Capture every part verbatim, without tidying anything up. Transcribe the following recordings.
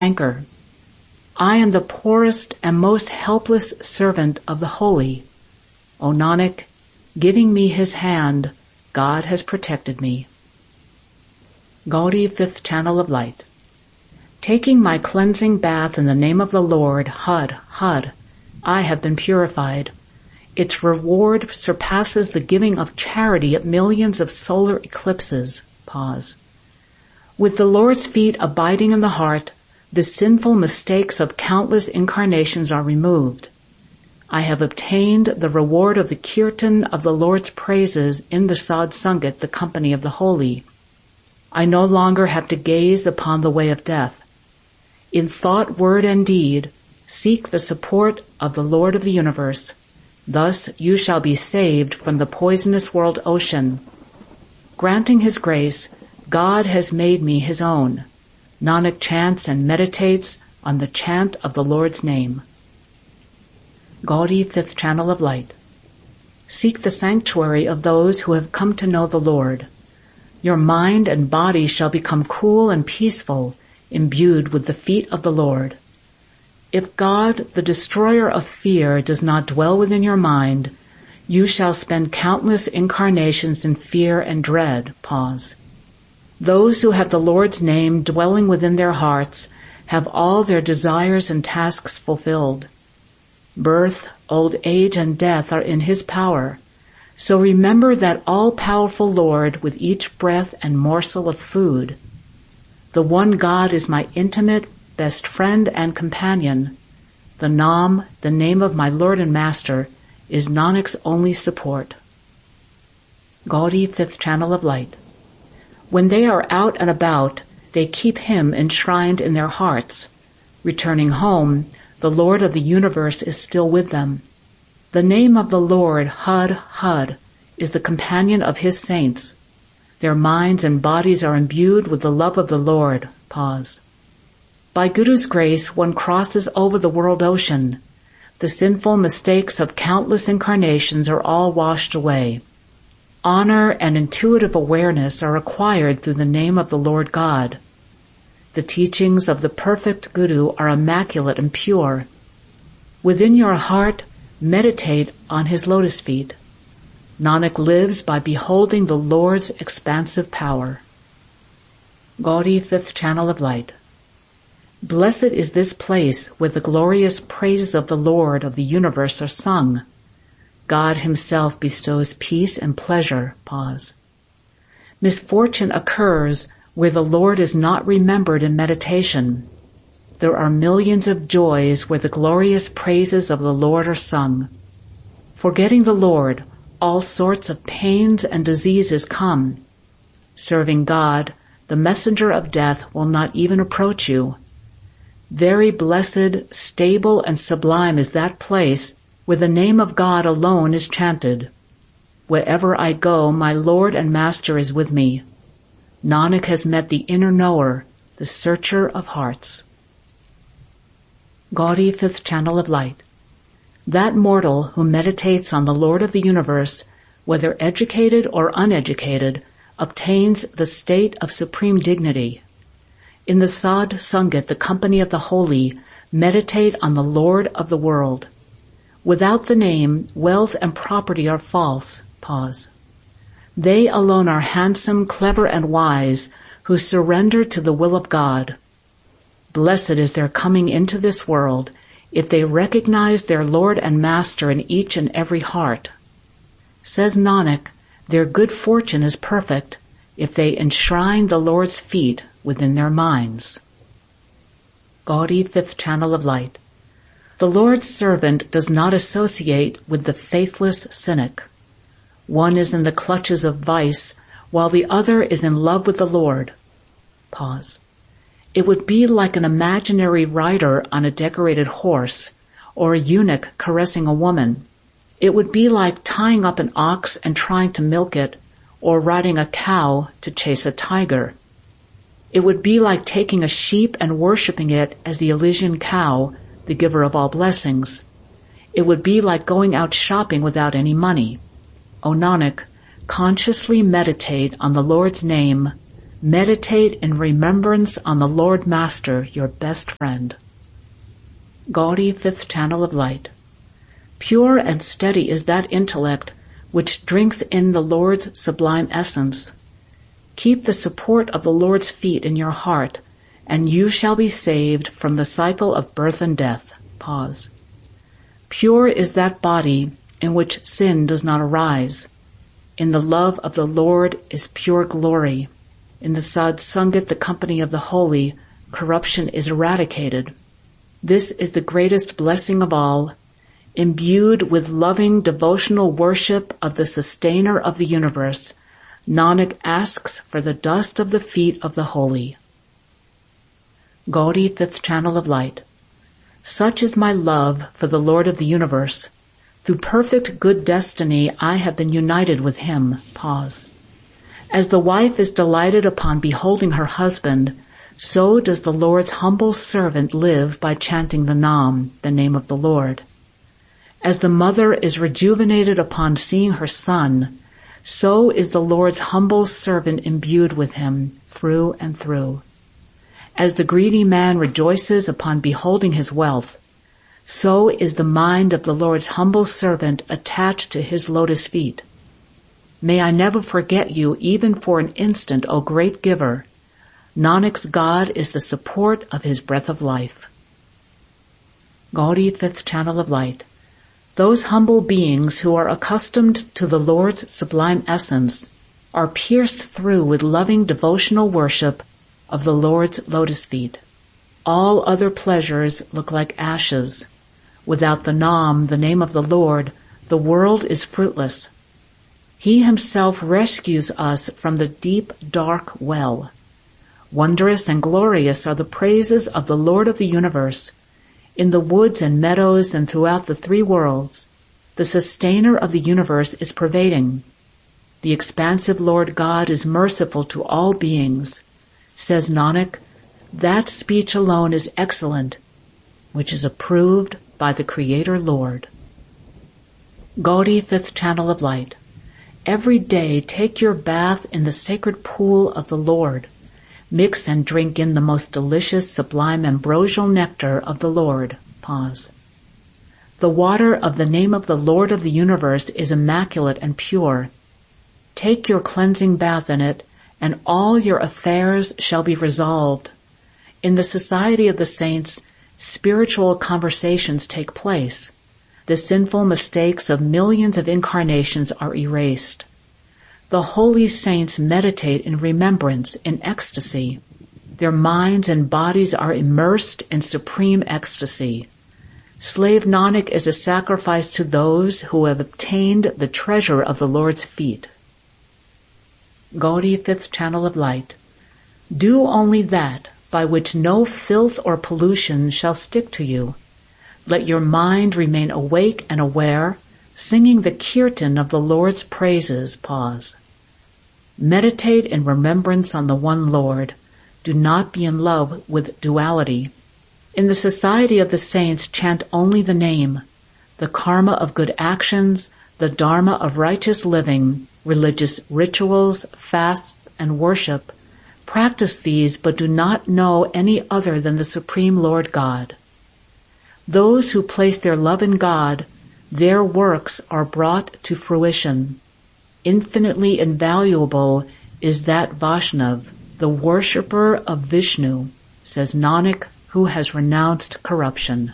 anchor. I am the poorest and most helpless servant of the Holy. O Nanak, giving me his hand, God has protected me. Gaudiya Fifth Channel of Light. Taking my cleansing bath in the name of the Lord, Hud, Hud, I have been purified. Its reward surpasses the giving of charity at millions of solar eclipses. Pause. With the Lord's feet abiding in the heart, the sinful mistakes of countless incarnations are removed. I have obtained the reward of the kirtan of the Lord's praises in the Sadh Sangat, the company of the holy. I no longer have to gaze upon the way of death. In thought, word, and deed, seek the support of the Lord of the universe. Thus you shall be saved from the poisonous world ocean. Granting his grace, God has made me his own. Nanak chants and meditates on the chant of the Lord's name. Gaudiya Fifth Channel of Light. Seek the sanctuary of those who have come to know the Lord. Your mind and body shall become cool and peaceful, imbued with the feet of the Lord. If God, the destroyer of fear, does not dwell within your mind, you shall spend countless incarnations in fear and dread. Pause. Those who have the Lord's name dwelling within their hearts have all their desires and tasks fulfilled. Birth, old age, and death are in his power. So remember that all-powerful Lord with each breath and morsel of food. The one God is my intimate, best friend and companion. The Nam, the name of my Lord and Master, is Nanak's only support. Gaudiya Fifth Channel of Light. When they are out and about, they keep him enshrined in their hearts. Returning home, the Lord of the universe is still with them. The name of the Lord, Hud, Hud, is the companion of his saints. Their minds and bodies are imbued with the love of the Lord. Pause. By Guru's grace, one crosses over the world ocean. The sinful mistakes of countless incarnations are all washed away. Honor and intuitive awareness are acquired through the name of the Lord God. The teachings of the perfect Guru are immaculate and pure. Within your heart, meditate on his lotus feet. Nanak lives by beholding the Lord's expansive power. Gaudiya Fifth Channel of Light. Blessed is this place where the glorious praises of the Lord of the universe are sung. God himself bestows peace and pleasure. Pause. Misfortune occurs where the Lord is not remembered in meditation. There are millions of joys where the glorious praises of the Lord are sung. Forgetting the Lord, all sorts of pains and diseases come. Serving God, the messenger of death will not even approach you. Very blessed, stable, and sublime is that place where the name of God alone is chanted. Wherever I go, my Lord and Master is with me. Nanak has met the inner knower, the searcher of hearts. Gaudiya Fifth Channel of Light. That mortal who meditates on the Lord of the universe, whether educated or uneducated, obtains the state of supreme dignity. In the Sadh Sangat, the company of the holy, meditate on the Lord of the world. Without the name, wealth and property are false. Pause. They alone are handsome, clever, and wise, who surrender to the will of God. Blessed is their coming into this world, if they recognize their Lord and Master in each and every heart. Says Nanak, their good fortune is perfect, if they enshrine the Lord's feet within their minds. Gaudiya Fifth Channel of Light. The Lord's servant does not associate with the faithless cynic. One is in the clutches of vice, while the other is in love with the Lord. Pause. It would be like an imaginary rider on a decorated horse, or a eunuch caressing a woman. It would be like tying up an ox and trying to milk it, or riding a cow to chase a tiger. It would be like taking a sheep and worshipping it as the Elysian cow, the giver of all blessings. It would be like going out shopping without any money. O Nanak, consciously meditate on the Lord's name. Meditate in remembrance on the Lord Master, your best friend. Gaudiya Fifth Channel of Light. Pure and steady is that intellect which drinks in the Lord's sublime essence. Keep the support of the Lord's feet in your heart, and you shall be saved from the cycle of birth and death. Pause. Pure is that body in which sin does not arise. In the love of the Lord is pure glory. In the Sad Sangat, the company of the holy, corruption is eradicated. This is the greatest blessing of all. Imbued with loving devotional worship of the sustainer of the universe, Nanak asks for the dust of the feet of the holy. Gaudiya Fifth Channel of Light. Such is my love for the Lord of the universe. Through perfect good destiny I have been united with him. Pause. As the wife is delighted upon beholding her husband, so does the Lord's humble servant live by chanting the Nam, the name of the Lord. As the mother is rejuvenated upon seeing her son, so is the Lord's humble servant imbued with him through and through. As the greedy man rejoices upon beholding his wealth, so is the mind of the Lord's humble servant attached to his lotus feet. May I never forget you even for an instant, O great giver. Nanak's God is the support of his breath of life. Gaudiya Fifth Channel of Light. Those humble beings who are accustomed to the Lord's sublime essence are pierced through with loving devotional worship of the Lord's lotus feet. All other pleasures look like ashes. Without the Nam, the name of the Lord, the world is fruitless. He himself rescues us from the deep, dark well. Wondrous and glorious are the praises of the Lord of the universe. In the woods and meadows and throughout the three worlds, the sustainer of the universe is pervading. The expansive Lord God is merciful to all beings. Says Nanak, that speech alone is excellent, which is approved by the Creator Lord. Gaudiya Fifth Channel of Light. Every day take your bath in the sacred pool of the Lord. Mix and drink in the most delicious, sublime ambrosial nectar of the Lord. Pause. The water of the name of the Lord of the universe is immaculate and pure. Take your cleansing bath in it, and all your affairs shall be resolved. In the society of the saints, spiritual conversations take place. The sinful mistakes of millions of incarnations are erased. The holy saints meditate in remembrance, in ecstasy. Their minds and bodies are immersed in supreme ecstasy. Slave Nanak is a sacrifice to those who have obtained the treasure of the Lord's feet. Gaudiya Fifth Channel of Light. Do only that by which no filth or pollution shall stick to you. Let your mind remain awake and aware, singing the kirtan of the Lord's praises. Pause. Meditate in remembrance on the one Lord. Do not be in love with duality. In the society of the saints, chant only the name, the karma of good actions, the dharma of righteous living, religious rituals, fasts, and worship. Practice these, but do not know any other than the Supreme Lord God. Those who place their love in God, their works are brought to fruition. Infinitely invaluable is that Vaishnav, the worshipper of Vishnu, says Nanak, who has renounced corruption.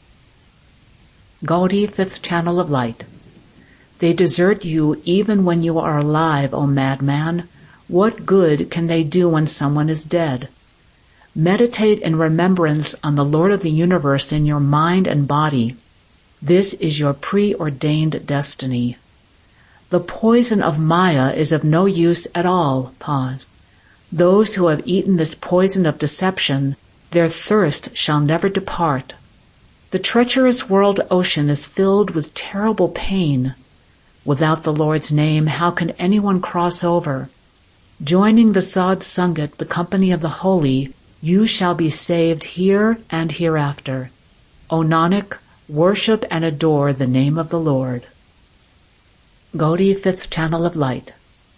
Gaudiya Fifth Channel of Light. They desert you even when you are alive, O madman. What good can they do when someone is dead? Meditate in remembrance on the Lord of the universe in your mind and body. This is your preordained destiny. The poison of Maya is of no use at all. Pause. Those who have eaten this poison of deception, their thirst shall never depart. The treacherous world ocean is filled with terrible pain. Without the Lord's name, how can anyone cross over? Joining the Sad Sangat, the company of the holy, you shall be saved here and hereafter. O Nanak, worship and adore the name of the Lord. Gaudiya Fifth Channel of Light.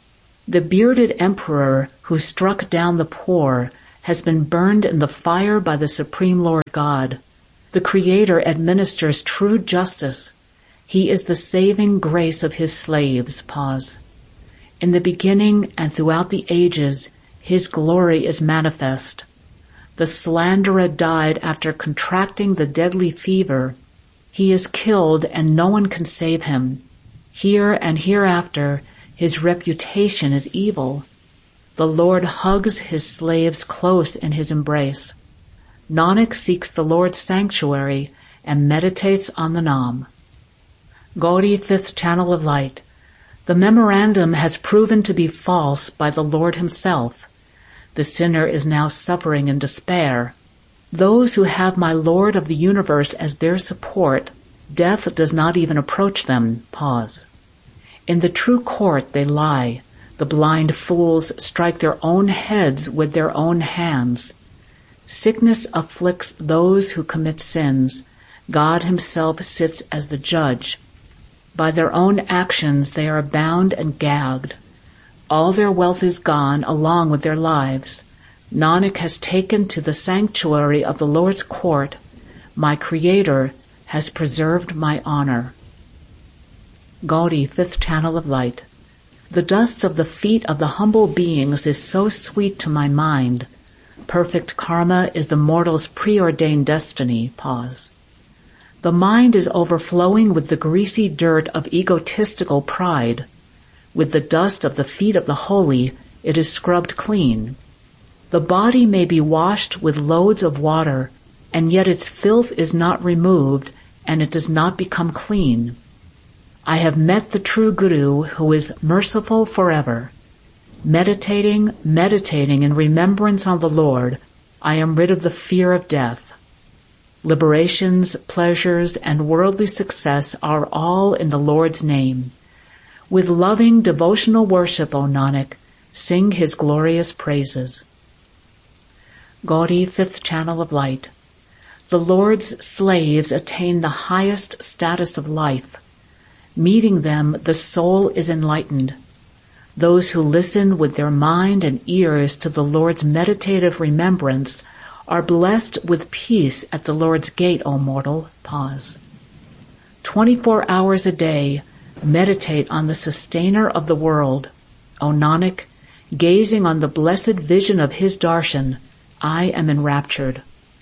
The bearded emperor who struck down the poor has been burned in the fire by the Supreme Lord God. The Creator administers true justice. He is the saving grace of his slaves. Pause. In the beginning and throughout the ages, his glory is manifest. The slanderer died after contracting the deadly fever. He is killed and no one can save him. Here and hereafter, his reputation is evil. The Lord hugs his slaves close in his embrace. Nanak seeks the Lord's sanctuary and meditates on the Nam. Gaudiya Fifth Channel of Light. The memorandum has proven to be false by the Lord himself. The sinner is now suffering in despair. Those who have my Lord of the universe as their support, death does not even approach them. Pause. In the true court they lie. The blind fools strike their own heads with their own hands. Sickness afflicts those who commit sins. God himself sits as the judge. By their own actions they are bound and gagged. All their wealth is gone along with their lives. Nanak has taken to the sanctuary of the Lord's court. My Creator has preserved my honor. Gaudiya Fifth Channel of Light. The dust of the feet of the humble beings is so sweet to my mind. Perfect karma is the mortal's preordained destiny. Pause. The mind is overflowing with the greasy dirt of egotistical pride. With the dust of the feet of the holy, it is scrubbed clean. The body may be washed with loads of water, and yet its filth is not removed, and it does not become clean. I have met the true Guru who is merciful forever. Meditating, meditating in remembrance on the Lord, I am rid of the fear of death. Liberations, pleasures, and worldly success are all in the Lord's name. With loving devotional worship, O Nanak, sing his glorious praises. Gaudiya Fifth Channel of Light. The Lord's slaves attain the highest status of life. Meeting them, the soul is enlightened. Those who listen with their mind and ears to the Lord's meditative remembrance are blessed with peace at the Lord's gate, O mortal. Pause. Twenty-four hours a day, meditate on the Sustainer of the world. O Nanak, gazing on the blessed vision of his darshan, I am enraptured.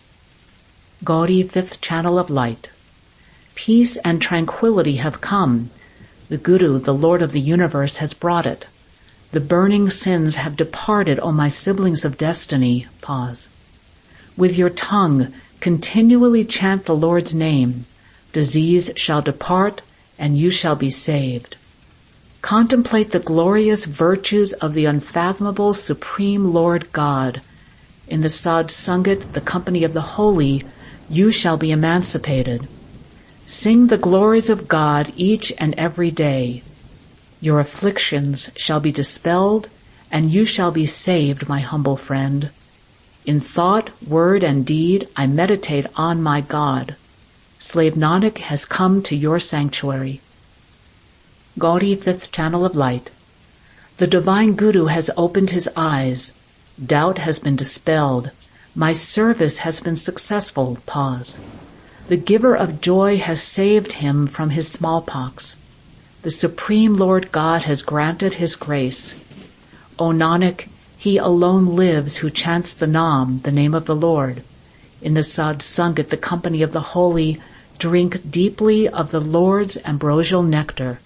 Gaudiya Fifth Channel of Light. Peace and tranquility have come. The Guru, the Lord of the universe, has brought it. The burning sins have departed, O my siblings of destiny. Pause. With your tongue, continually chant the Lord's name. Disease shall depart, and you shall be saved. Contemplate the glorious virtues of the unfathomable Supreme Lord God. In the Sadh Sangat, the company of the holy, you shall be emancipated. Sing the glories of God each and every day. Your afflictions shall be dispelled, and you shall be saved, my humble friend. In thought, word, and deed, I meditate on my God. Slave Nanak has come to your sanctuary. Gaudiya Fifth Channel of Light. The Divine Guru has opened his eyes. Doubt has been dispelled. My service has been successful. Pause. The giver of joy has saved him from his smallpox. The Supreme Lord God has granted his grace. O Nanak, he alone lives who chants the Nam, the name of the Lord. In the Sadh Sangat, the company of the holy, drink deeply of the Lord's ambrosial nectar.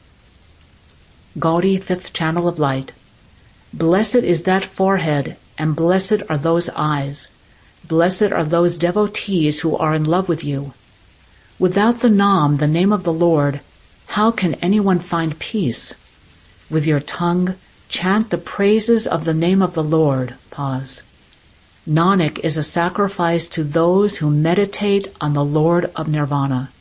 Gaudiya Fifth Channel of Light. Blessed is that forehead, and blessed are those eyes. Blessed are those devotees who are in love with you. Without the Nam, the name of the Lord, how can anyone find peace? With your tongue, chant the praises of the name of the Lord. Pause. Nanak is a sacrifice to those who meditate on the Lord of Nirvana.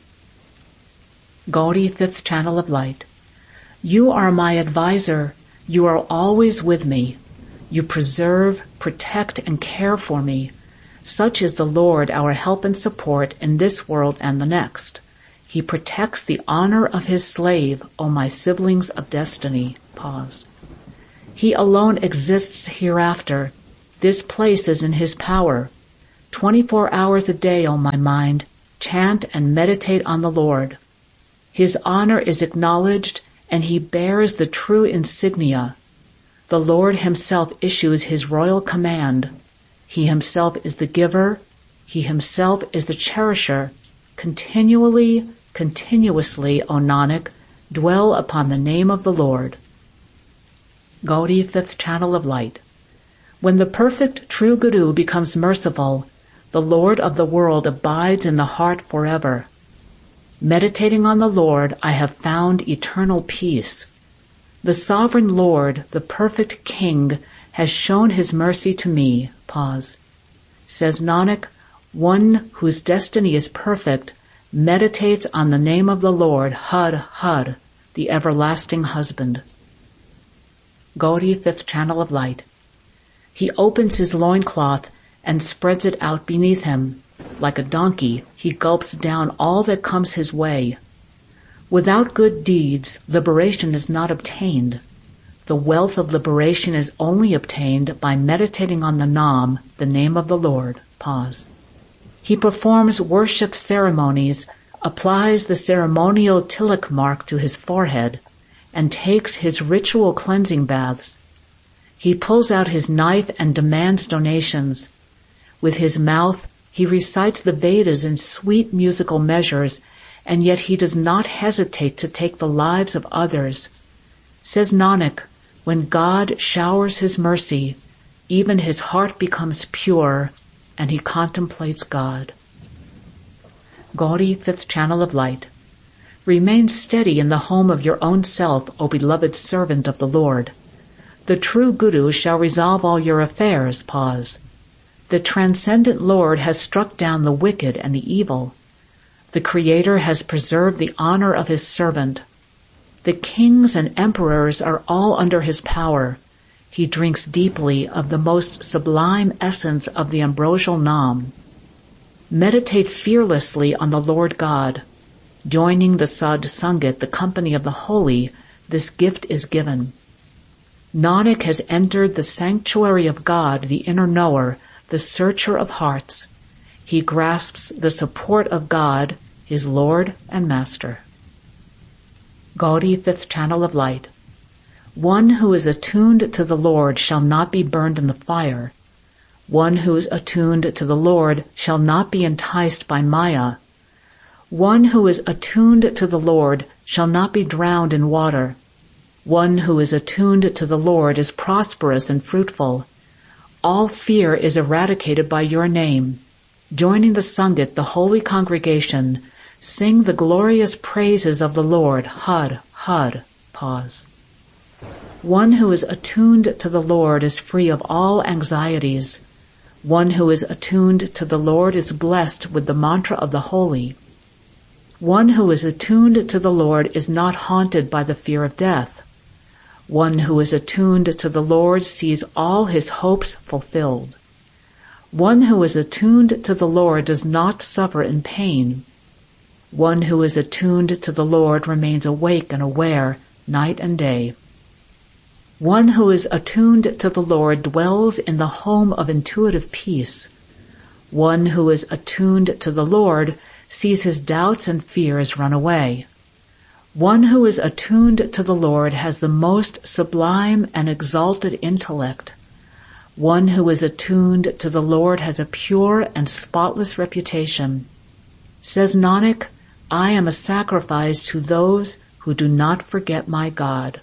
Gaudiya Fifth Channel of Light. You are my advisor. You are always with me. You preserve, protect, and care for me. Such is the Lord, our help and support in this world and the next. He protects the honor of his slave, O my siblings of destiny. Pause. He alone exists hereafter. This place is in his power. Twenty-four hours a day, O my mind, chant and meditate on the Lord. His honor is acknowledged, and he bears the true insignia. The Lord himself issues his royal command. He himself is the giver. He himself is the cherisher. Continually, continuously, O Nanak, dwell upon the name of the Lord. Gaudiya Fifth Channel of Light. When the perfect true Guru becomes merciful, the Lord of the world abides in the heart forever. Meditating on the Lord, I have found eternal peace. The sovereign Lord, the perfect King, has shown his mercy to me. Pause. Says Nanak, one whose destiny is perfect meditates on the name of the Lord, Had, Had, the everlasting husband. Gaudiya Fifth Channel of Light. He opens his loincloth and spreads it out beneath him. Like a donkey, he gulps down all that comes his way. Without good deeds, liberation is not obtained. The wealth of liberation is only obtained by meditating on the Nam, the name of the Lord. Pause. He performs worship ceremonies, applies the ceremonial tilak mark to his forehead, and takes his ritual cleansing baths. He pulls out his knife and demands donations. With his mouth, he recites the Vedas in sweet musical measures, and yet he does not hesitate to take the lives of others. Says Nanak, when God showers his mercy, even his heart becomes pure, and he contemplates God. Gaudiya Fifth Channel of Light. Remain steady in the home of your own self, O beloved servant of the Lord. The true Guru shall resolve all your affairs. Pause. The transcendent Lord has struck down the wicked and the evil. The Creator has preserved the honor of his servant. The kings and emperors are all under his power. He drinks deeply of the most sublime essence of the ambrosial Nam. Meditate fearlessly on the Lord God. Joining the Sadh Sangat, the company of the holy, this gift is given. Nanak has entered the sanctuary of God, the inner knower, the searcher of hearts. He grasps the support of God, his Lord and Master. Gaudiya Fifth Channel of Light. One who is attuned to the Lord shall not be burned in the fire. One who is attuned to the Lord shall not be enticed by Maya. One who is attuned to the Lord shall not be drowned in water. One who is attuned to the Lord is prosperous and fruitful. All fear is eradicated by your name. Joining the Sangat, the holy congregation, sing the glorious praises of the Lord. Had, Had. Pause. One who is attuned to the Lord is free of all anxieties. One who is attuned to the Lord is blessed with the mantra of the holy. One who is attuned to the Lord is not haunted by the fear of death. One who is attuned to the Lord sees all his hopes fulfilled. One who is attuned to the Lord does not suffer in pain. One who is attuned to the Lord remains awake and aware night and day. One who is attuned to the Lord dwells in the home of intuitive peace. One who is attuned to the Lord sees his doubts and fears run away. One who is attuned to the Lord has the most sublime and exalted intellect. One who is attuned to the Lord has a pure and spotless reputation. Says Nanak, I am a sacrifice to those who do not forget my God.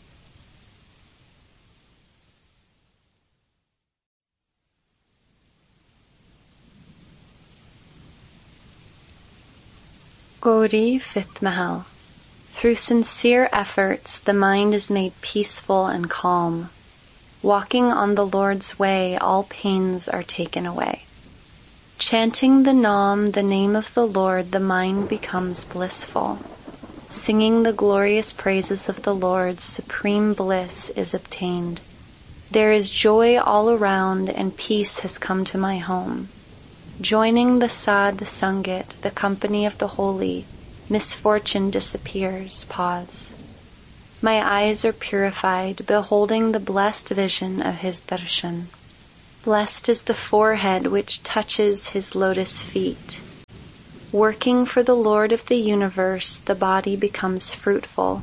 Gauri, Fifth Mahal. Through sincere efforts, the mind is made peaceful and calm. Walking on the Lord's way, all pains are taken away. Chanting the Nam, the name of the Lord, the mind becomes blissful. Singing the glorious praises of the Lord, supreme bliss is obtained. There is joy all around, and peace has come to my home. Joining the Sadh Sangat, the company of the holy, misfortune disappears. Pause. My eyes are purified, beholding the blessed vision of his darshan. Blessed is the forehead which touches his lotus feet. Working for the Lord of the universe, the body becomes fruitful.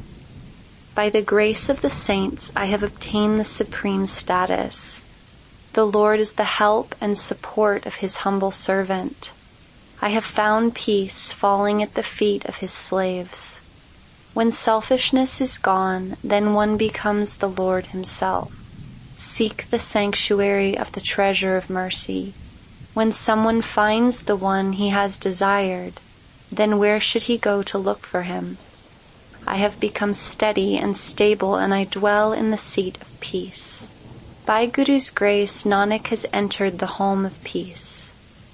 By the grace of the saints, I have obtained the supreme status. The Lord is the help and support of his humble servant. I have found peace falling at the feet of his slaves. When selfishness is gone, then one becomes the Lord himself. Seek the sanctuary of the treasure of mercy. When someone finds the one he has desired, then where should he go to look for him? I have become steady and stable, and I dwell in the seat of peace. By Guru's grace, Nanak has entered the home of peace.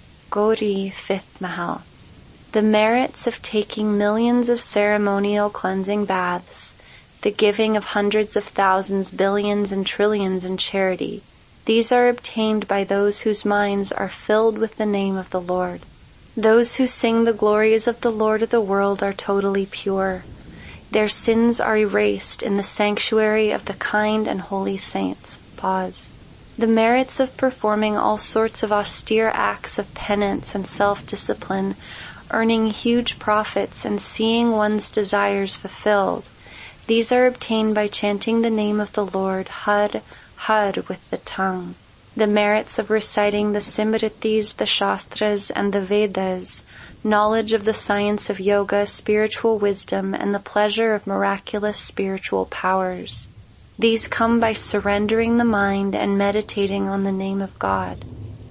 Gauri, fifth Mahal. The merits of taking millions of ceremonial cleansing baths, the giving of hundreds of thousands, billions, and trillions in charity, these are obtained by those whose minds are filled with the name of the Lord. Those who sing the glories of the Lord of the world are totally pure. Their sins are erased in the sanctuary of the kind and holy saints. Pause. The merits of performing all sorts of austere acts of penance and self-discipline, earning huge profits and seeing one's desires fulfilled, these are obtained by chanting the name of the Lord, Har, Har, with the tongue. The merits of reciting the Simritis, the Shastras, and the Vedas, knowledge of the science of yoga, spiritual wisdom, and the pleasure of miraculous spiritual powers. These come by surrendering the mind and meditating on the name of God.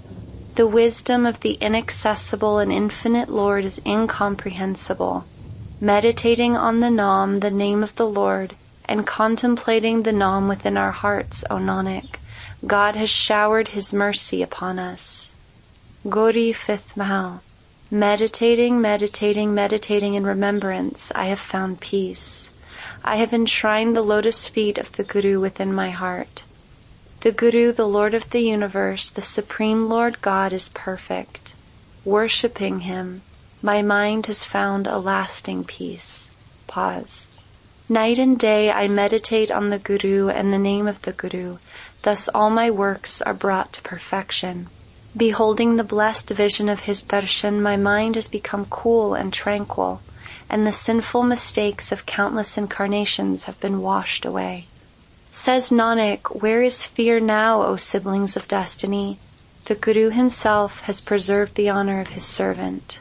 The wisdom of the inaccessible and infinite Lord is incomprehensible. Meditating on the Nam, the name of the Lord, and contemplating the Nam within our hearts, O Nanak, God has showered his mercy upon us. Gauri, fifth Mahal. Meditating, meditating, meditating in remembrance, I have found peace. I have enshrined the lotus feet of the Guru within my heart. The Guru, the Lord of the universe, the Supreme Lord God, is perfect. Worshipping him, my mind has found a lasting peace. Pause. Night and day I meditate on the Guru and the name of the Guru, thus all my works are brought to perfection. Beholding the blessed vision of his darshan, my mind has become cool and tranquil, and the sinful mistakes of countless incarnations have been washed away. Says Nanak, where is fear now, O siblings of destiny? The Guru himself has preserved the honor of his servant.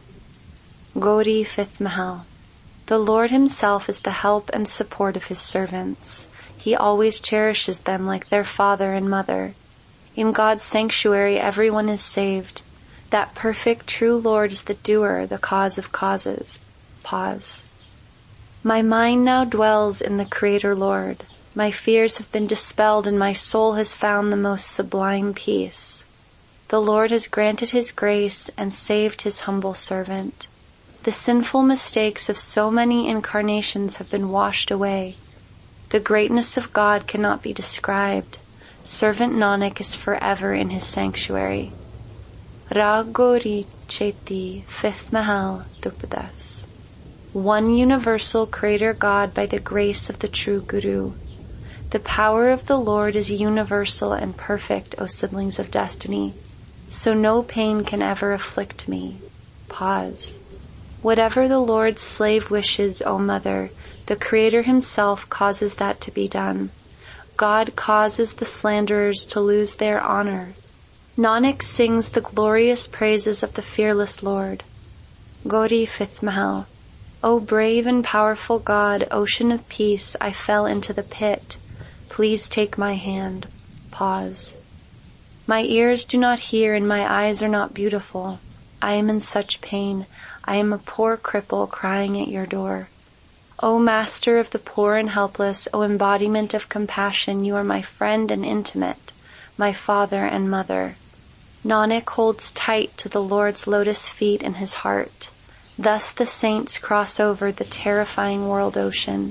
Gauri, fifth Mahal. The Lord himself is the help and support of his servants. He always cherishes them like their father and mother. In God's sanctuary everyone is saved. That perfect true Lord is the doer, the cause of causes. Pause. My mind now dwells in the Creator Lord. My fears have been dispelled and my soul has found the most sublime peace. The Lord has granted his grace and saved his humble servant. The sinful mistakes of so many incarnations have been washed away. The greatness of God cannot be described. Servant Nanak is forever in his sanctuary. Rag Gauri Cheti, fifth Mahal, Dupadas. One universal Creator God by the grace of the true Guru. The power of the Lord is universal and perfect, O siblings of destiny, so no pain can ever afflict me. Pause. Whatever the Lord's slave wishes, O Mother, the Creator himself causes that to be done. God causes the slanderers to lose their honor. Nanak sings the glorious praises of the fearless Lord. Gauri, fifth Mahal. O brave and powerful God, ocean of peace, I fell into the pit. Please take my hand. Pause. My ears do not hear and my eyes are not beautiful. I am in such pain. I am a poor cripple crying at your door. O Master of the poor and helpless, O embodiment of compassion, you are my friend and intimate, my father and mother. Nanak holds tight to the Lord's lotus feet in his heart. Thus the saints cross over the terrifying world ocean.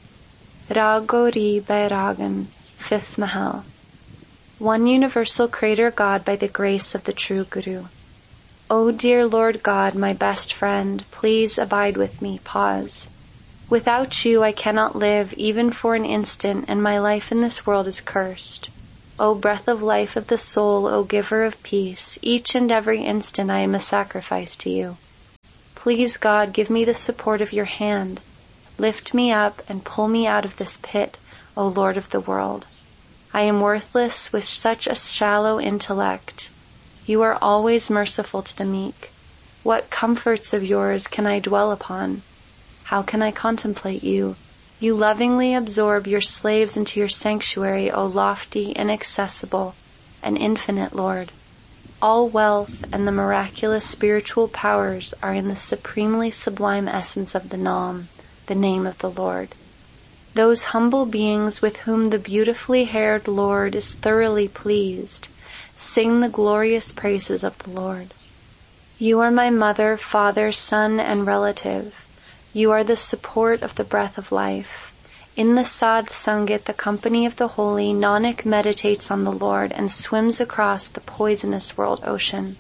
Rag Gauri Bairagan, fifth Mahal. One universal Creator God by the grace of the true Guru. O dear Lord God, my best friend, please abide with me. Pause. Without you I cannot live even for an instant, and my life in this world is cursed. O breath of life of the soul, O giver of peace, each and every instant I am a sacrifice to you. Please, God, give me the support of your hand. Lift me up and pull me out of this pit, O Lord of the world. I am worthless with such a shallow intellect. You are always merciful to the meek. What comforts of yours can I dwell upon? How can I contemplate you? You lovingly absorb your slaves into your sanctuary, O lofty, inaccessible, and infinite Lord. All wealth and the miraculous spiritual powers are in the supremely sublime essence of the Nam, the name of the Lord. Those humble beings with whom the beautifully haired Lord is thoroughly pleased, sing the glorious praises of the Lord. You are my mother, father, son, and relative. You are the support of the breath of life. In the Sadh Sangat, the company of the holy, Nanak meditates on the Lord and swims across the poisonous world ocean.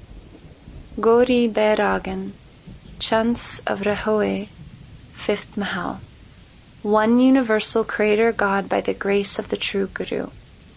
Gauri Bairagan, Chants of Rahoe, Fifth Mahal. One universal Creator God by the grace of the true Guru.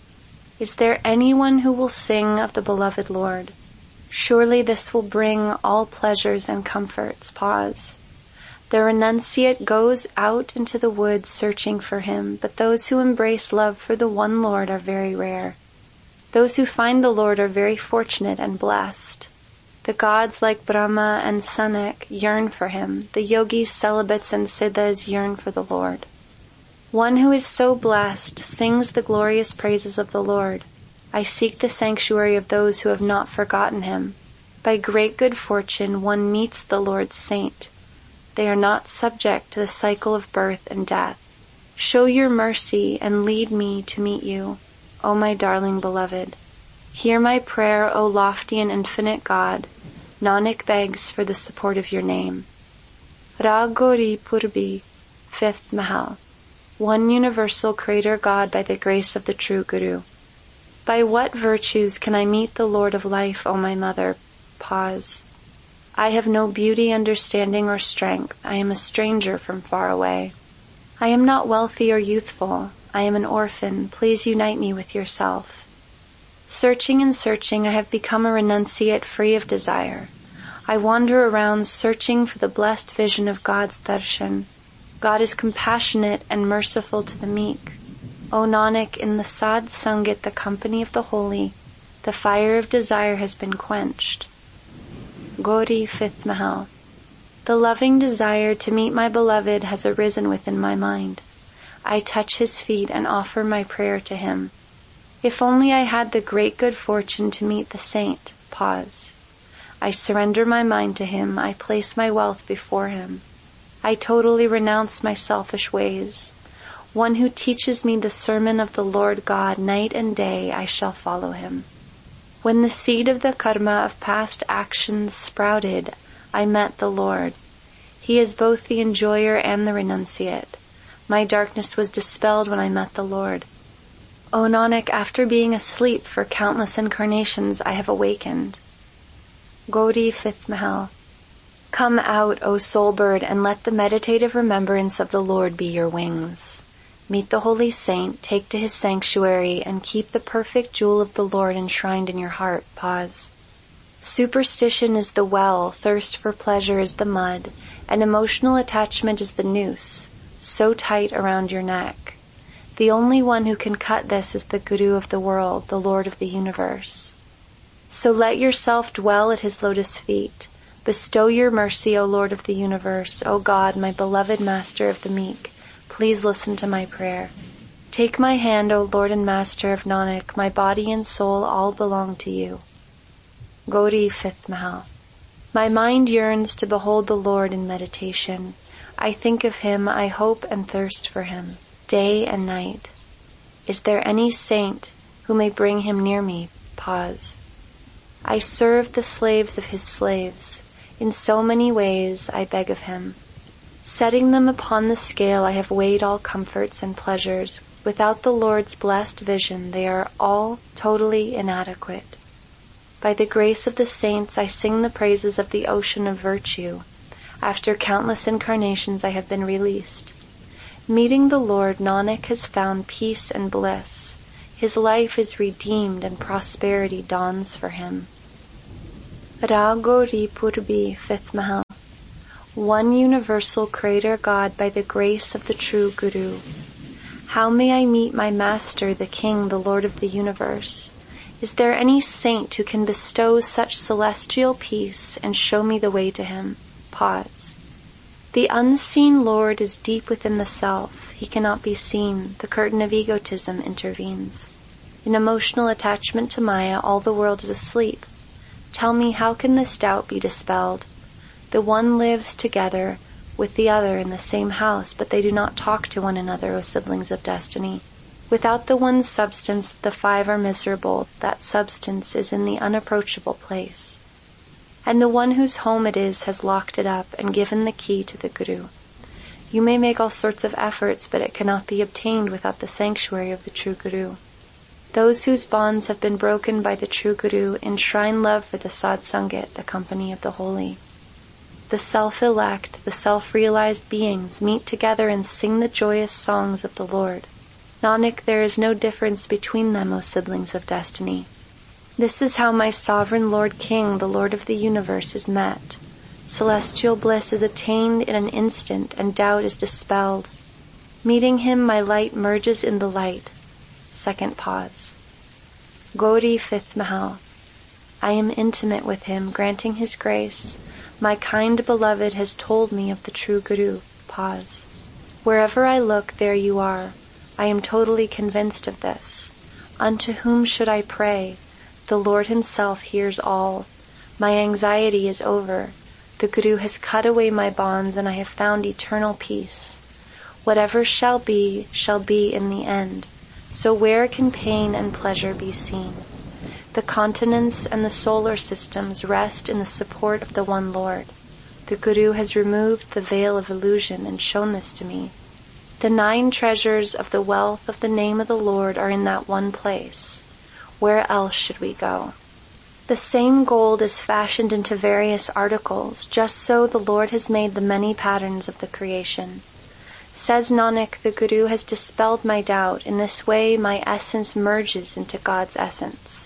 Is there anyone who will sing of the beloved Lord? Surely this will bring all pleasures and comforts. Pause. The renunciate goes out into the woods searching for him, but those who embrace love for the one Lord are very rare. Those who find the Lord are very fortunate and blessed. The gods like Brahma and Sanak yearn for him. The yogis, celibates, and siddhas yearn for the Lord. One who is so blessed sings the glorious praises of the Lord. I seek the sanctuary of those who have not forgotten him. By great good fortune one meets the Lord's saint. They are not subject to the cycle of birth and death. Show your mercy and lead me to meet you, O my darling beloved. Hear my prayer, O lofty and infinite God. Nanak begs for the support of your name. Rag Gauri Purbi, Fifth Mahal. One universal Creator God by the grace of the true Guru. By what virtues can I meet the Lord of life, O my mother? Pause. I have no beauty, understanding, or strength. I am a stranger from far away. I am not wealthy or youthful. I am an orphan. Please unite me with yourself. Searching and searching, I have become a renunciate free of desire. I wander around searching for the blessed vision of God's darshan. God is compassionate and merciful to the meek. O Nanak, in the Sadh Sangat, the company of the holy, the fire of desire has been quenched. Gauri, Fifth Mahal. The loving desire to meet my beloved has arisen within my mind. I touch his feet and offer my prayer to him. If only I had the great good fortune to meet the saint. Pause. I surrender my mind to him. I place my wealth before him. I totally renounce my selfish ways. One who teaches me the sermon of the Lord God night and day, I shall follow him. When the seed of the karma of past actions sprouted, I met the Lord. He is both the enjoyer and the renunciate. My darkness was dispelled when I met the Lord. O Nanak, after being asleep for countless incarnations, I have awakened. Gauri, Fifth Mahal. Come out, O soul bird, and let the meditative remembrance of the Lord be your wings. Meet the holy saint, take to his sanctuary, and keep the perfect jewel of the Lord enshrined in your heart. Pause. Superstition is the well, thirst for pleasure is the mud, and emotional attachment is the noose, so tight around your neck. The only one who can cut this is the Guru of the world, the Lord of the universe. So let yourself dwell at his lotus feet. Bestow your mercy, O Lord of the universe, O God, my beloved Master of the meek. Please listen to my prayer. Take my hand, O Lord and Master of Nanak, my body and soul all belong to you. Gauri, Fifth Mahal. My mind yearns to behold the Lord in meditation. I think of him, I hope and thirst for him, day and night. Is there any saint who may bring him near me? Pause. I serve the slaves of his slaves. In so many ways I beg of him. Setting them upon the scale, I have weighed all comforts and pleasures. Without the Lord's blessed vision, they are all totally inadequate. By the grace of the saints, I sing the praises of the ocean of virtue. After countless incarnations I have been released. Meeting the Lord, Nanak has found peace and bliss. His life is redeemed and prosperity dawns for him. Ragori Purbi, fifth Mahal. One universal Creator God by the grace of the true Guru. How may I meet my Master, the King, the Lord of the universe? Is there any saint who can bestow such celestial peace and show me the way to him? Pause. The unseen Lord is deep within the self. He cannot be seen. The curtain of egotism intervenes. In emotional attachment to Maya, all the world is asleep. Tell me, how can this doubt be dispelled? The one lives together with the other in the same house, but they do not talk to one another, O siblings of destiny. Without the one substance, the five are miserable. That substance is in the unapproachable place. And the one whose home it is has locked it up and given the key to the Guru. You may make all sorts of efforts, but it cannot be obtained without the sanctuary of the true Guru. Those whose bonds have been broken by the true Guru enshrine love for the Sadh Sangat, the company of the holy. The self-elect, the self-realized beings meet together and sing the joyous songs of the Lord. Nanak, there is no difference between them, O siblings of destiny. This is how my sovereign Lord King, the Lord of the universe, is met. Celestial bliss is attained in an instant, and doubt is dispelled. Meeting him, my light merges in the light. Second pause. Gauri, fifth Mahal. I am intimate with him, granting his grace. My kind beloved has told me of the true Guru. Pause. Wherever I look, there you are. I am totally convinced of this. Unto whom should I pray? The Lord himself hears all. My anxiety is over. The Guru has cut away my bonds, and I have found eternal peace. Whatever shall be, shall be in the end. So where can pain and pleasure be seen? The continents and the solar systems rest in the support of the one Lord. The Guru has removed the veil of illusion and shown this to me. The nine treasures of the wealth of the name of the Lord are in that one place. Where else should we go? The same gold is fashioned into various articles, just so the Lord has made the many patterns of the creation. Says Nanak, the Guru has dispelled my doubt. In this way my essence merges into God's essence.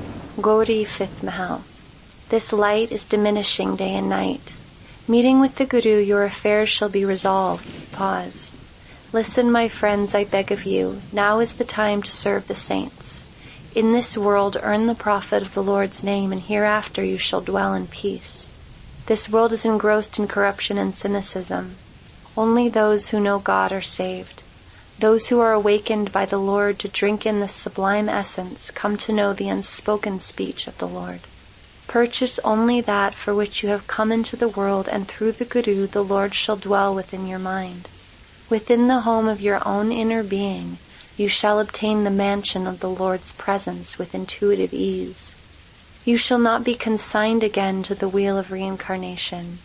Gauri, fifth Mahal. This light is diminishing day and night. Meeting with the Guru, your affairs shall be resolved. Pause. Listen, my friends, I beg of you. Now is the time to serve the saints. In this world earn the profit of the Lord's name, and hereafter you shall dwell in peace. This world is engrossed in corruption and cynicism. Only those who know God are saved. Those who are awakened by the Lord to drink in this sublime essence come to know the unspoken speech of the Lord. Purchase only that for which you have come into the world, and through the Guru the Lord shall dwell within your mind. Within the home of your own inner being, you shall obtain the mansion of the Lord's presence with intuitive ease. You shall not be consigned again to the wheel of reincarnation.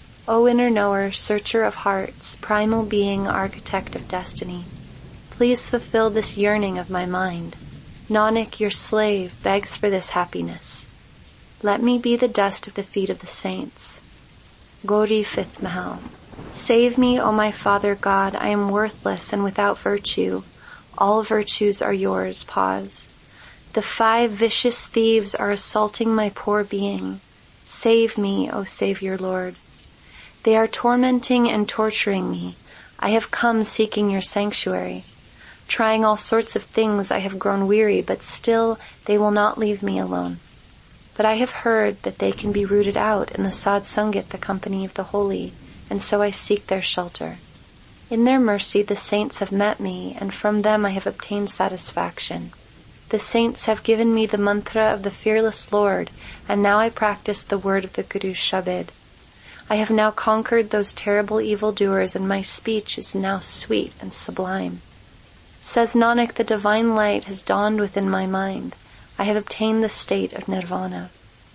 O inner knower, searcher of hearts, primal being, architect of destiny, please fulfill this yearning of my mind. Nanak, your slave, begs for this happiness. Let me be the dust of the feet of the saints. Gauri, fifth Mahal. Save me, O my Father God, I am worthless and without virtue. All virtues are yours. Pause. The five vicious thieves are assaulting my poor being. Save me, O Savior Lord. They are tormenting and torturing me. I have come seeking your sanctuary. Trying all sorts of things, I have grown weary, but still they will not leave me alone. But I have heard that they can be rooted out in the Sadh Sangat, the company of the holy, and so I seek their shelter. In their mercy the saints have met me, and from them I have obtained satisfaction. The saints have given me the mantra of the fearless Lord, and now I practice the word of the Guru's Shabad. I have now conquered those terrible evildoers, and my speech is now sweet and sublime. Says Nanak, the divine light has dawned within my mind. I have obtained the state of nirvana.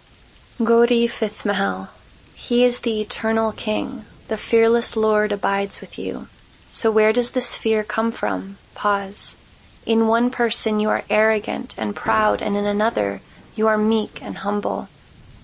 Gauri, fifth Mahal. He is the eternal King. The fearless Lord abides with you. So where does this fear come from? Pause. In one person you are arrogant and proud, and in another you are meek and humble.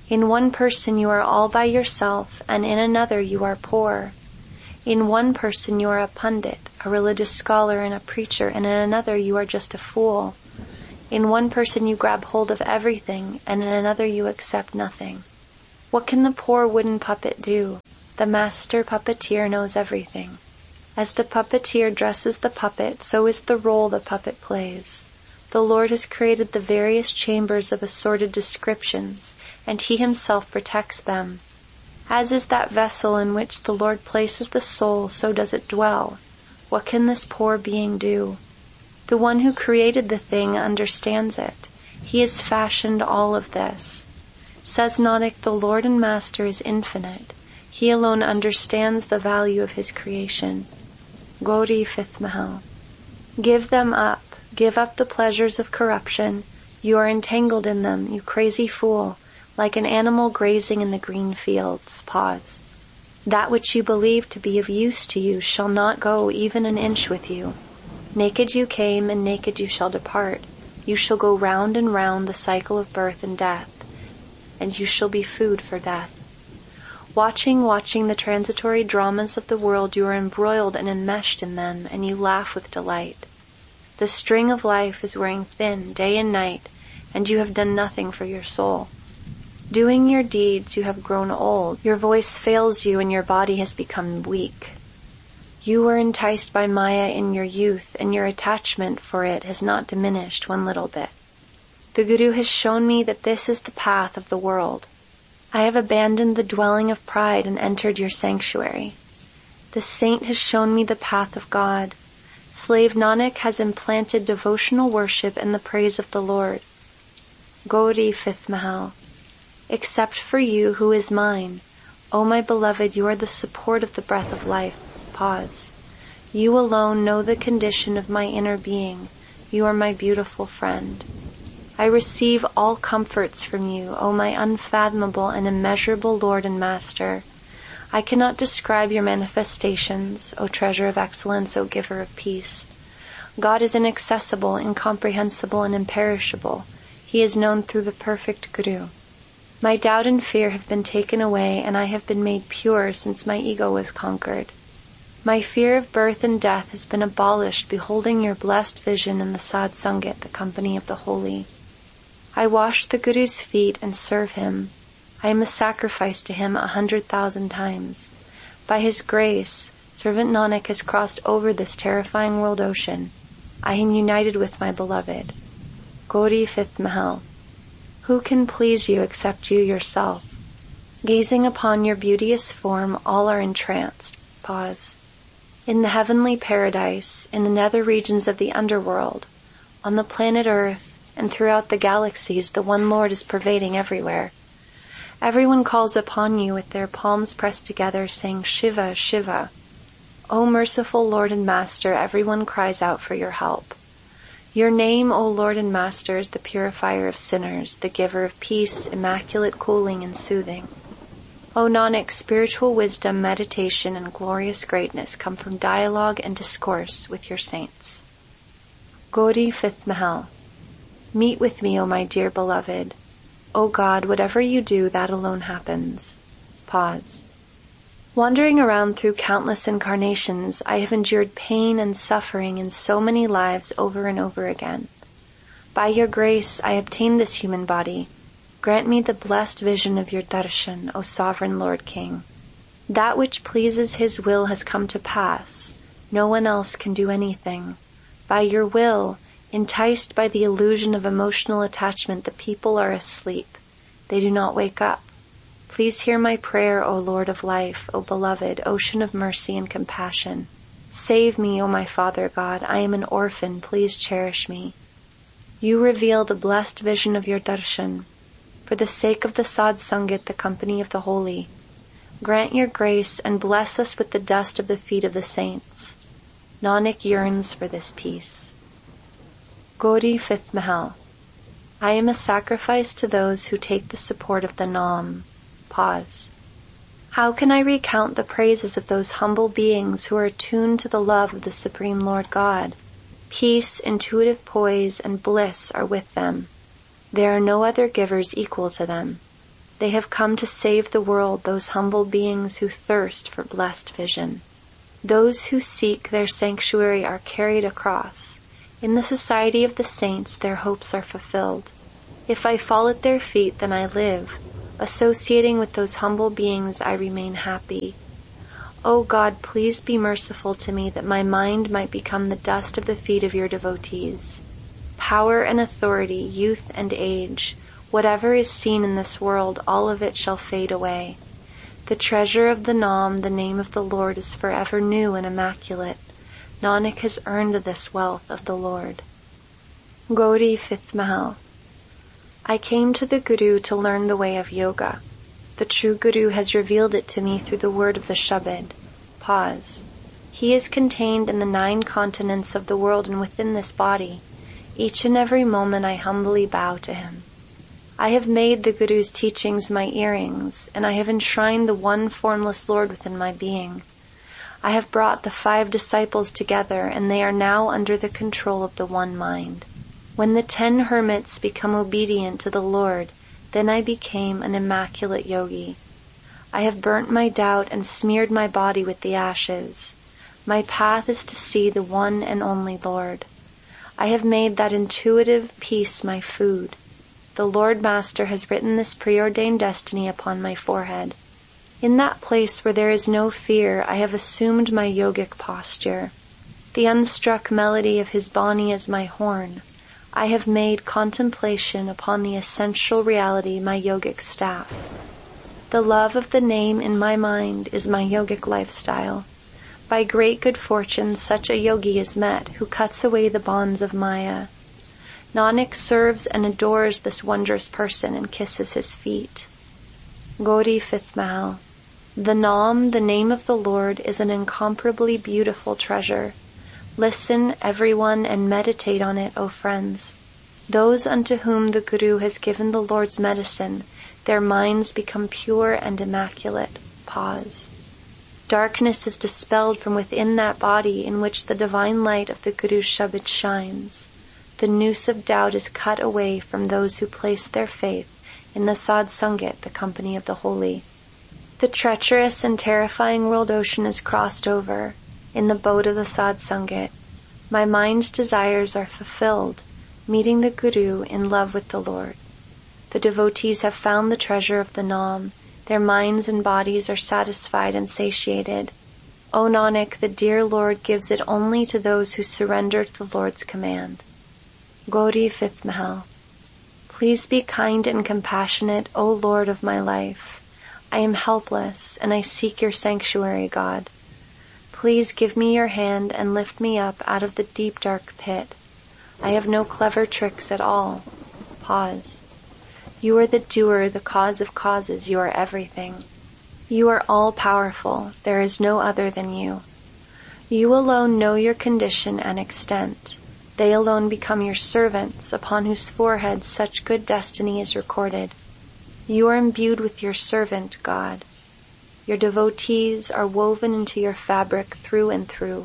In one person you are all by yourself, and in another you are poor. In one person you are a pundit, a religious scholar and a preacher, and in another you are just a fool. In one person you grab hold of everything, and in another you accept nothing. What can the poor wooden puppet do? The master puppeteer knows everything. As the puppeteer dresses the puppet, so is the role the puppet plays. The Lord has created the various chambers of assorted descriptions, and He Himself protects them. As is that vessel in which the Lord places the soul, so does it dwell. What can this poor being do? The one who created the thing understands it. He has fashioned all of this. Says Nanak, the Lord and Master is infinite. He alone understands the value of His creation. Gauri, fifth Mahal. Give them up. Give up the pleasures of corruption. You are entangled in them, you crazy fool, like an animal grazing in the green fields. Pause. That which you believe to be of use to you shall not go even an inch with you. Naked you came, and naked you shall depart. You shall go round and round the cycle of birth and death, and you shall be food for death. Watching, watching the transitory dramas of the world, you are embroiled and enmeshed in them, and you laugh with delight. The string of life is wearing thin day and night, and you have done nothing for your soul. Doing your deeds, you have grown old. Your voice fails you, and your body has become weak. You were enticed by Maya in your youth, and your attachment for it has not diminished one little bit. The Guru has shown me that this is the path of the world. I have abandoned the dwelling of pride and entered your sanctuary. The saint has shown me the path of God. Slave Nanak has implanted devotional worship and the praise of the Lord. Gauri, fifth Mahal. Except for you, who is mine? O my beloved, you are the support of the breath of life. Pause. You alone know the condition of my inner being. You are my beautiful friend. I receive all comforts from you, O my unfathomable and immeasurable Lord and Master. I cannot describe your manifestations, O treasure of excellence, O giver of peace. God is inaccessible, incomprehensible, and imperishable. He is known through the perfect Guru. My doubt and fear have been taken away, and I have been made pure since my ego was conquered. My fear of birth and death has been abolished, beholding your blessed vision in the Sad Sangat, the company of the holy. I wash the Guru's feet and serve him. I am a sacrifice to him a hundred thousand times. By his grace, servant Nanak has crossed over this terrifying world ocean. I am united with my beloved. Gauri, fifth Mahal. Who can please you except you yourself? Gazing upon your beauteous form, all are entranced. Pause. In the heavenly paradise, in the nether regions of the underworld, on the planet Earth, and throughout the galaxies, the one Lord is pervading everywhere. Everyone calls upon you with their palms pressed together, saying, Shiva, Shiva. O merciful Lord and Master, everyone cries out for your help. Your name, O Lord and Master, is the purifier of sinners, the giver of peace, immaculate cooling and soothing. O Nanak, spiritual wisdom, meditation, and glorious greatness come from dialogue and discourse with your saints. Gauri, fifth Mahal. Meet with me, O my dear beloved. O God, whatever you do, that alone happens. Pause. Wandering around through countless incarnations, I have endured pain and suffering in so many lives over and over again. By your grace, I obtained this human body. Grant me the blessed vision of your darshan, O sovereign Lord King. That which pleases His will has come to pass. No one else can do anything. By your will, enticed by the illusion of emotional attachment, the people are asleep. They do not wake up. Please hear my prayer, O Lord of life, O beloved, ocean of mercy and compassion. Save me, O my Father God. I am an orphan. Please cherish me. You reveal the blessed vision of your darshan. For the sake of the Sad Sangat, the company of the holy, grant your grace and bless us with the dust of the feet of the saints. Nanak yearns for this peace. Gauri, fifth Mahal. I am a sacrifice to those who take the support of the Naam. Pause. How can I recount the praises of those humble beings who are attuned to the love of the Supreme Lord God? Peace, intuitive poise, and bliss are with them. There are no other givers equal to them. They have come to save the world, those humble beings who thirst for blessed vision. Those who seek their sanctuary are carried across. In the society of the saints, their hopes are fulfilled. If I fall at their feet, then I live. Associating with those humble beings, I remain happy. O God, please be merciful to me, that my mind might become the dust of the feet of your devotees. Power and authority, youth and age, whatever is seen in this world, all of it shall fade away. The treasure of the Nam, the name of the Lord, is forever new and immaculate. Nanak has earned this wealth of the Lord. Gauri, fifth Mahal. I came to the Guru to learn the way of yoga. The true Guru has revealed it to me through the word of the Shabad. Pause. He is contained in the nine continents of the world and within this body. Each and every moment I humbly bow to him. I have made the Guru's teachings my earrings, and I have enshrined the one formless Lord within my being. I have brought the five disciples together, and they are now under the control of the one mind. When the ten hermits become obedient to the Lord, then I became an immaculate yogi. I have burnt my doubt and smeared my body with the ashes. My path is to see the one and only Lord. I have made that intuitive peace my food. The Lord Master has written this preordained destiny upon my forehead. In that place where there is no fear, I have assumed my yogic posture. The unstruck melody of his Bani is my horn. I have made contemplation upon the essential reality my yogic staff. The love of the name in my mind is my yogic lifestyle. By great good fortune, such a yogi is met who cuts away the bonds of Maya. Nanak serves and adores this wondrous person and kisses his feet. Gauri, fifth Mahal. The Nam, the name of the Lord, is an incomparably beautiful treasure. Listen, everyone, and meditate on it, O friends. Those unto whom the Guru has given the Lord's medicine, their minds become pure and immaculate. Pause. Darkness is dispelled from within that body in which the divine light of the Guru's Shabad shines. The noose of doubt is cut away from those who place their faith in the Sad Sangat, the company of the holy. The treacherous and terrifying world ocean is crossed over in the boat of the Sad Sangat. My mind's desires are fulfilled, meeting the Guru in love with the Lord. The devotees have found the treasure of the Nam. Their minds and bodies are satisfied and satiated. O Nanak, the dear Lord gives it only to those who surrender to the Lord's command. Gauri, fifth Mahal. Please be kind and compassionate, O Lord of my life. I am helpless, and I seek your sanctuary, God. Please give me your hand and lift me up out of the deep dark pit. I have no clever tricks at all. Pause. You are the doer, the cause of causes, you are everything. You are all-powerful, there is no other than you. You alone know your condition and extent. They alone become your servants, upon whose foreheads such good destiny is recorded. You are imbued with your servant, God. Your devotees are woven into your fabric through and through.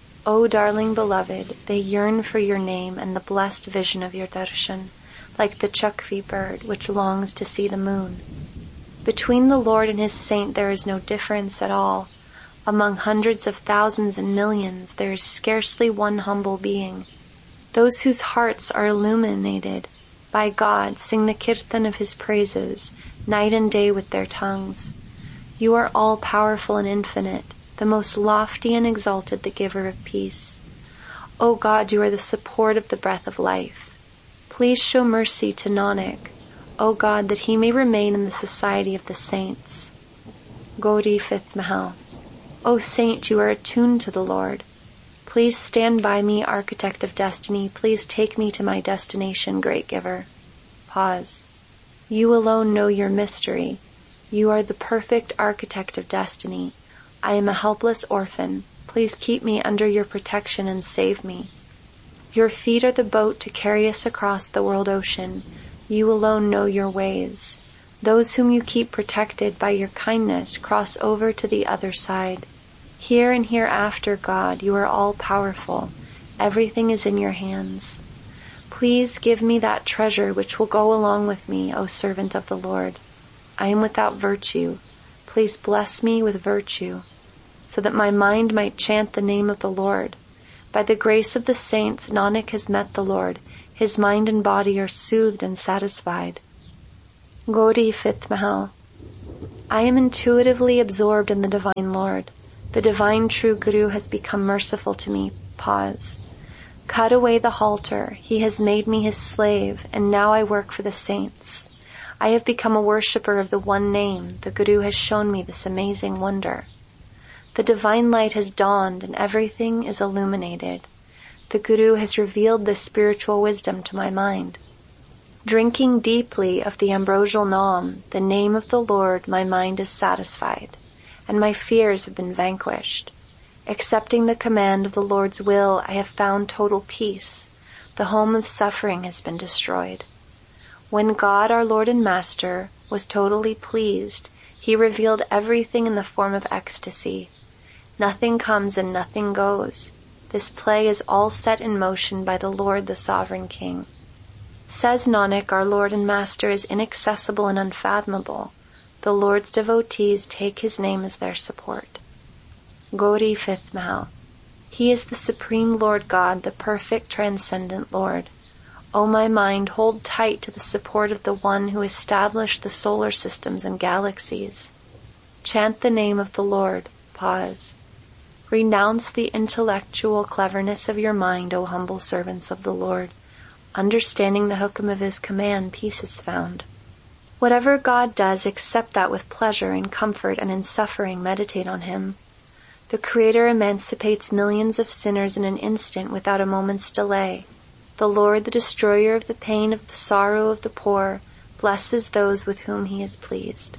O darling beloved, they yearn for your name and the blessed vision of your darshan, like the chakvi bird which longs to see the moon. Between the Lord and his saint there is no difference at all. Among hundreds of thousands and millions there is scarcely one humble being. Those whose hearts are illuminated by God sing the kirtan of his praises, night and day with their tongues. You are all-powerful and infinite, the most lofty and exalted, the giver of peace. O God, you are the support of the breath of life. Please show mercy to Nanak, O God, that he may remain in the society of the saints. Gauri, fifth Mahal. O Saint, you are attuned to the Lord. Please stand by me, architect of destiny. Please take me to my destination, great giver. Pause. You alone know your mystery. You are the perfect architect of destiny. I am a helpless orphan. Please keep me under your protection and save me. Your feet are the boat to carry us across the world ocean. You alone know your ways. Those whom you keep protected by your kindness cross over to the other side. Here and hereafter, God, you are all-powerful. Everything is in your hands. Please give me that treasure which will go along with me, O servant of the Lord. I am without virtue. Please bless me with virtue, so that my mind might chant the name of the Lord. By the grace of the saints, Nanak has met the Lord. His mind and body are soothed and satisfied. Gauri, fifth Mahal. I am intuitively absorbed in the Divine Lord. The Divine True Guru has become merciful to me. Pause. Cut away the halter. He has made me his slave, and now I work for the saints. I have become a worshipper of the one name. The Guru has shown me this amazing wonder. The divine light has dawned and everything is illuminated. The Guru has revealed this spiritual wisdom to my mind. Drinking deeply of the ambrosial Nam, the name of the Lord, my mind is satisfied, and my fears have been vanquished. Accepting the command of the Lord's will, I have found total peace. The home of suffering has been destroyed. When God, our Lord and Master, was totally pleased, He revealed everything in the form of ecstasy. Nothing comes and nothing goes. This play is all set in motion by the Lord, the Sovereign King. Says Nanak, our Lord and Master is inaccessible and unfathomable. The Lord's devotees take His name as their support. Gauri, fifth Mahal. He is the Supreme Lord God, the perfect transcendent Lord. O my mind, hold tight to the support of the One who established the solar systems and galaxies. Chant the name of the Lord. Pause. Renounce the intellectual cleverness of your mind, O humble servants of the Lord. Understanding the hukum of His command, peace is found. Whatever God does, accept that with pleasure, in comfort, and in suffering, meditate on Him. The Creator emancipates millions of sinners in an instant without a moment's delay. The Lord, the destroyer of the pain, of the sorrow of the poor, blesses those with whom He is pleased.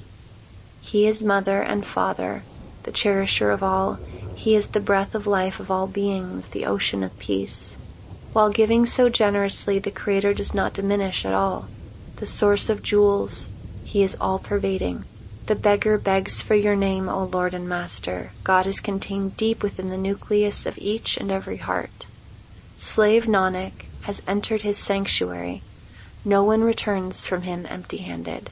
He is Mother and Father, the cherisher of all. He is the breath of life of all beings, the ocean of peace. While giving so generously, the Creator does not diminish at all. The source of jewels, He is all-pervading. The beggar begs for your name, O Lord and Master. God is contained deep within the nucleus of each and every heart. Slave Nanak has entered His sanctuary. No one returns from Him empty-handed.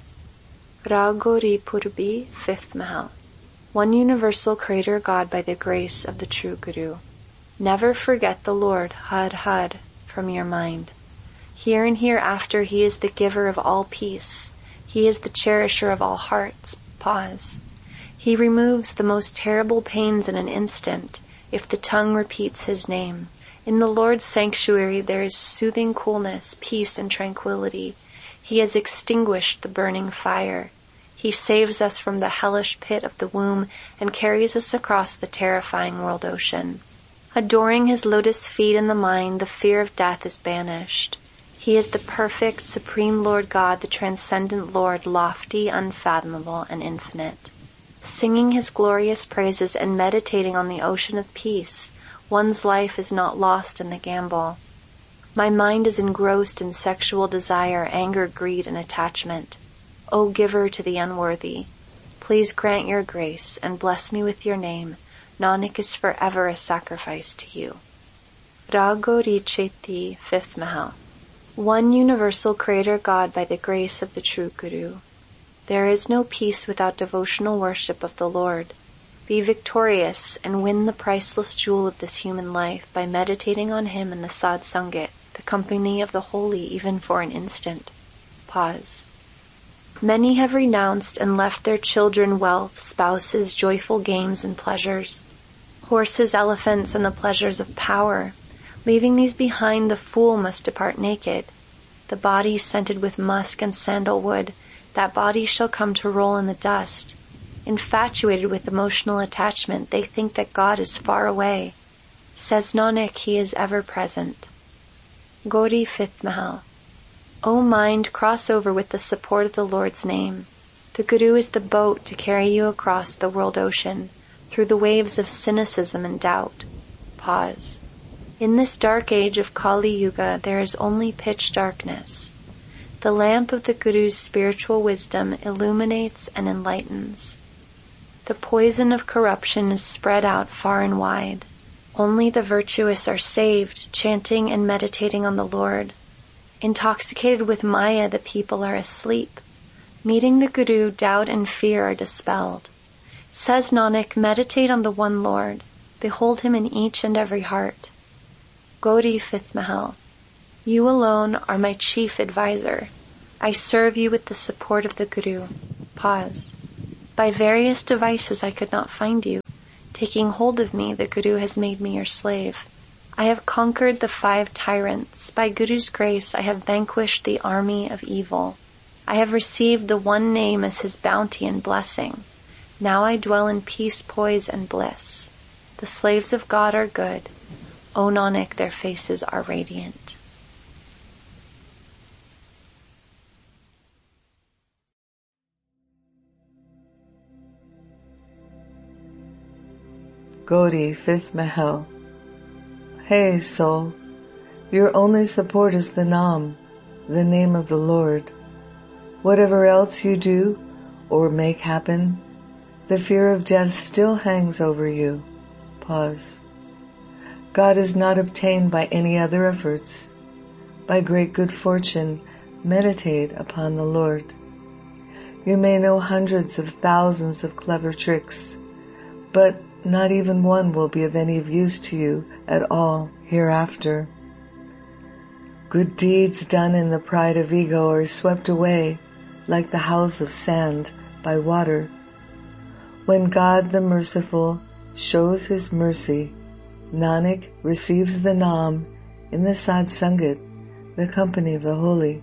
Raag Gauri Purbi, fifth Mahal. One universal Creator God by the grace of the true Guru. Never forget the Lord, Had Had, from your mind. Here and hereafter He is the giver of all peace. He is the cherisher of all hearts. Pause. He removes the most terrible pains in an instant, if the tongue repeats His name. In the Lord's sanctuary there is soothing coolness, peace, and tranquility. He has extinguished the burning fire. He saves us from the hellish pit of the womb and carries us across the terrifying world ocean. Adoring His lotus feet in the mind, the fear of death is banished. He is the perfect, supreme Lord God, the transcendent Lord, lofty, unfathomable, and infinite. Singing His glorious praises and meditating on the ocean of peace, one's life is not lost in the gamble. My mind is engrossed in sexual desire, anger, greed, and attachment. O giver to the unworthy, please grant your grace and bless me with your name. Nanak is forever a sacrifice to you. Raag Gauri Cheti, fifth Mahal. One universal Creator God by the grace of the true Guru. There is no peace without devotional worship of the Lord. Be victorious and win the priceless jewel of this human life by meditating on Him in the Sad Sangat, the company of the holy, even for an instant. Pause. Many have renounced and left their children wealth, spouses, joyful games and pleasures, horses, elephants, and the pleasures of power. Leaving these behind, the fool must depart naked. The body scented with musk and sandalwood, that body shall come to roll in the dust. Infatuated with emotional attachment, they think that God is far away. Says Nanak, He is ever present. Gauri, fifth Mahal. O mind, cross over with the support of the Lord's name. The Guru is the boat to carry you across the world ocean, through the waves of cynicism and doubt. Pause. In this dark age of Kali Yuga, there is only pitch darkness. The lamp of the Guru's spiritual wisdom illuminates and enlightens. The poison of corruption is spread out far and wide. Only the virtuous are saved, chanting and meditating on the Lord. Intoxicated with Maya, the people are asleep. Meeting the Guru, doubt and fear are dispelled. Says Nanak, meditate on the one Lord. Behold him in each and every heart. Gauri, fifth Mahal. You alone are my chief advisor. I serve you with the support of the Guru. Pause. By various devices I could not find you. Taking hold of me, the Guru has made me your slave. I have conquered the five tyrants. By Guru's grace I have vanquished the army of evil. I have received the one name as his bounty and blessing. Now I dwell in peace, poise, and bliss. The slaves of God are good. O Nanak, their faces are radiant. Gauri, fifth Mahal. Hey, soul, your only support is the Nam, the name of the Lord. Whatever else you do or make happen, the fear of death still hangs over you. Pause. God is not obtained by any other efforts. By great good fortune, meditate upon the Lord. You may know hundreds of thousands of clever tricks, but not even one will be of any use to you at all hereafter. Good deeds done in the pride of ego are swept away like the house of sand by water. When God the merciful shows his mercy, Nanak receives the Nam in the Sad Sangat, the company of the holy.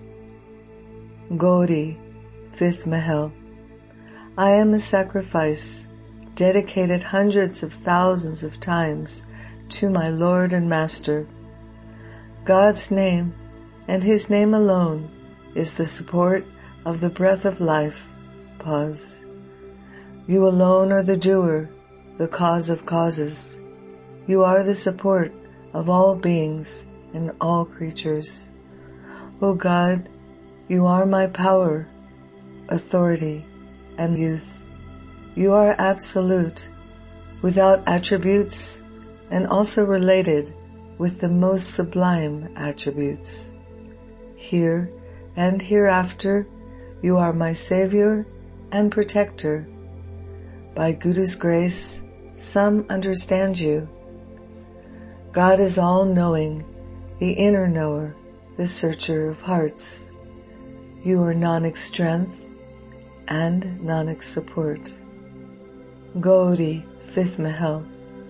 Gauri, fifth Mahal. I am a sacrifice dedicated hundreds of thousands of times to my Lord and Master. God's name, and his name alone, is the support of the breath of life. Pause. You alone are the doer, the cause of causes. You are the support of all beings and all creatures. O God, you are my power, authority, and youth. You are absolute, without attributes, and also related with the most sublime attributes. Here and hereafter, you are my Savior and Protector. By Guru's grace, some understand you. God is all-knowing, the inner knower, the searcher of hearts. You are Nanak's strength and Nanak's support. Gauri, fifth Mahal.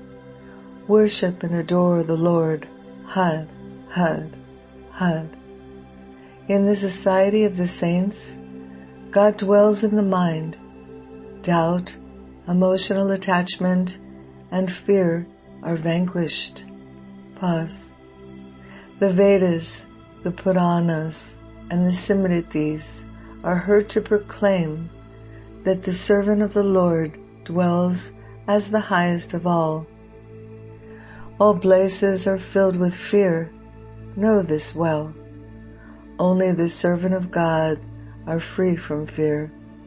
Worship and adore the Lord, Had, Had, Had. In the society of the saints, God dwells in the mind. Doubt, emotional attachment, and fear are vanquished. Pause. The Vedas, the Puranas, and the Simritis are heard to proclaim that the servant of the Lord dwells as the highest of all. All places are filled with fear. Know this well. Only the servant of God are free from fear.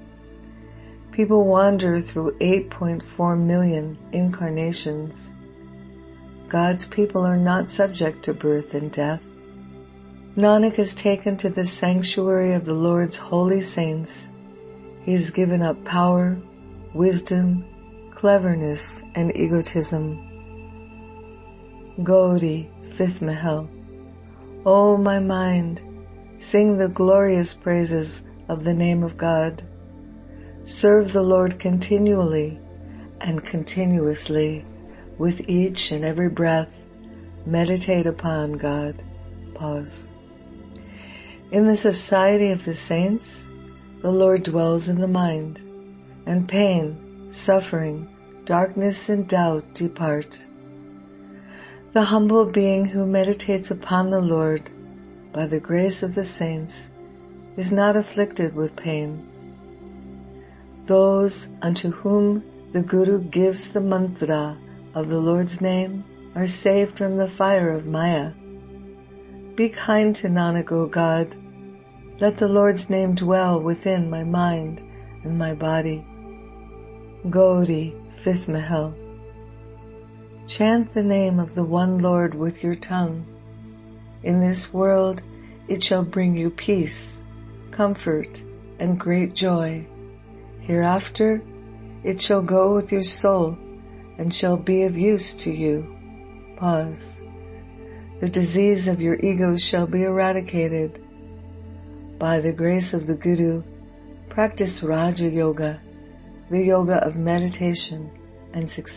People wander through eight point four million incarnations. God's people are not subject to birth and death. Nanak is taken to the sanctuary of the Lord's holy saints. He is given up power, wisdom, cleverness, and egotism. Gauri, fifth Mahal. O my mind, sing the glorious praises of the name of God. Serve the Lord continually and continuously with each and every breath. Meditate upon God. Pause. In the society of the saints, the Lord dwells in the mind, and pain, suffering, darkness, and doubt depart. The humble being who meditates upon the Lord by the grace of the saints is not afflicted with pain. Those unto whom the Guru gives the mantra of the Lord's name are saved from the fire of Maya. Be kind to Nanak, O God. Let the Lord's name dwell within my mind and my body. Gauri, fifth Mahal. Chant the name of the one Lord with your tongue. In this world it shall bring you peace, comfort, and great joy. Hereafter it shall go with your soul and shall be of use to you. Pause. The disease of your ego shall be eradicated. By the grace of the Guru, practice Raja Yoga, the yoga of meditation and success.